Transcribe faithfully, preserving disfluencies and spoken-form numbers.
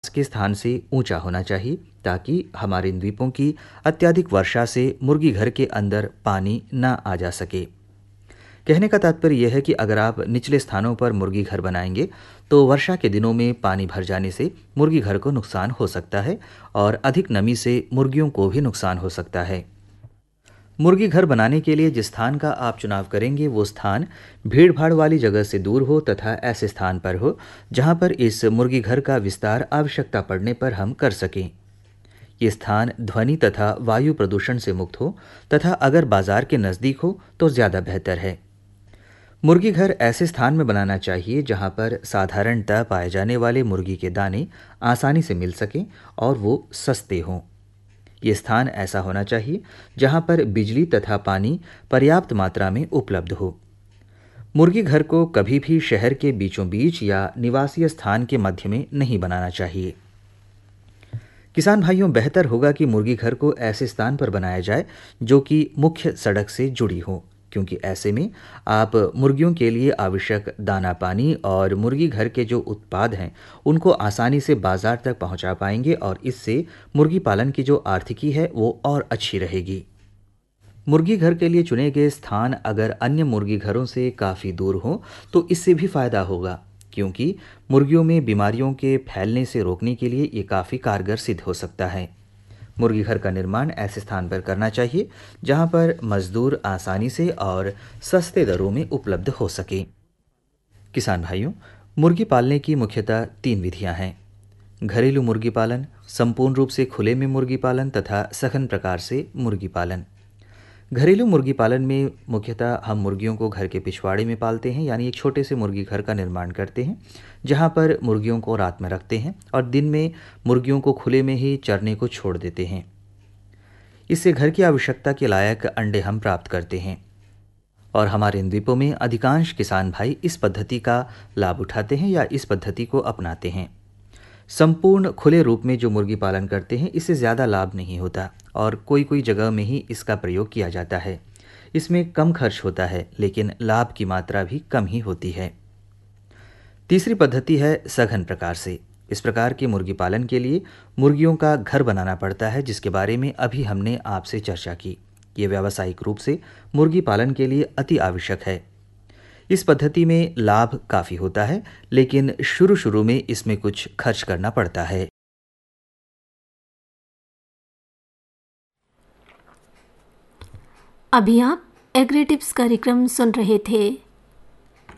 के स्थान से ऊंचा होना चाहिए ताकि हमारे द्वीपों की अत्यधिक वर्षा से मुर्गी घर के अंदर पानी न आ जा सके। कहने का तात्पर्य यह है कि अगर आप निचले स्थानों पर मुर्गी घर बनाएंगे तो वर्षा के दिनों में पानी भर जाने से मुर्गी घर को नुकसान हो सकता है और अधिक नमी से मुर्गियों को भी नुकसान हो सकता है। मुर्गी घर बनाने के लिए जिस स्थान का आप चुनाव करेंगे वो स्थान भीड़ भाड़ वाली जगह से दूर हो तथा ऐसे स्थान पर हो जहां पर इस मुर्गी घर का विस्तार आवश्यकता पड़ने पर हम कर सकें। ये स्थान ध्वनि तथा वायु प्रदूषण से मुक्त हो तथा अगर बाजार के नज़दीक हो तो ज़्यादा बेहतर है। मुर्गी घर ऐसे स्थान में बनाना चाहिए जहां पर साधारणतः पाए जाने वाले मुर्गी के दाने आसानी से मिल सकें और वो सस्ते हों। ये स्थान ऐसा होना चाहिए जहां पर बिजली तथा पानी पर्याप्त मात्रा में उपलब्ध हो। मुर्गी घर को कभी भी शहर के बीचों बीच या निवासीय स्थान के मध्य में नहीं बनाना चाहिए। किसान भाइयों, बेहतर होगा कि मुर्गी घर को ऐसे स्थान पर बनाया जाए जो कि मुख्य सड़क से जुड़ी हो, क्योंकि ऐसे में आप मुर्गियों के लिए आवश्यक दाना पानी और मुर्गी घर के जो उत्पाद हैं उनको आसानी से बाजार तक पहुंचा पाएंगे और इससे मुर्गी पालन की जो आर्थिकी है वो और अच्छी रहेगी। मुर्गी घर के लिए चुने गए स्थान अगर अन्य मुर्गी घरों से काफ़ी दूर हो तो इससे भी फायदा होगा, क्योंकि मुर्गियों में बीमारियों के फैलने से रोकने के लिए ये काफ़ी कारगर सिद्ध हो सकता है। मुर्गी घर का निर्माण ऐसे स्थान पर करना चाहिए जहां पर मजदूर आसानी से और सस्ते दरों में उपलब्ध हो सके। किसान भाइयों, मुर्गी पालने की मुख्यतः तीन विधियां हैं: घरेलू मुर्गी पालन, संपूर्ण रूप से खुले में मुर्गी पालन तथा सघन प्रकार से मुर्गी पालन। घरेलू मुर्गी पालन में मुख्यतः हम मुर्गियों को घर के पिछवाड़े में पालते हैं, यानी एक छोटे से मुर्गी घर का निर्माण करते हैं जहां पर मुर्गियों को रात में रखते हैं और दिन में मुर्गियों को खुले में ही चरने को छोड़ देते हैं। इससे घर की आवश्यकता के लायक अंडे हम प्राप्त करते हैं और हमारे इन द्वीपों में अधिकांश किसान भाई इस पद्धति का लाभ उठाते हैं या इस पद्धति को अपनाते हैं। संपूर्ण खुले रूप में जो मुर्गी पालन करते हैं इससे ज़्यादा लाभ नहीं होता और कोई कोई जगह में ही इसका प्रयोग किया जाता है। इसमें कम खर्च होता है लेकिन लाभ की मात्रा भी कम ही होती है। तीसरी पद्धति है सघन प्रकार से। इस प्रकार के मुर्गी पालन के लिए मुर्गियों का घर बनाना पड़ता है, जिसके बारे में अभी हमने आपसे चर्चा की। ये व्यावसायिक रूप से मुर्गी पालन के लिए अति आवश्यक है। इस पद्धति में लाभ काफ़ी होता है लेकिन शुरू शुरू में इसमें कुछ खर्च करना पड़ता है। अभी आप एग्री टिप्स कार्यक्रम सुन रहे थे।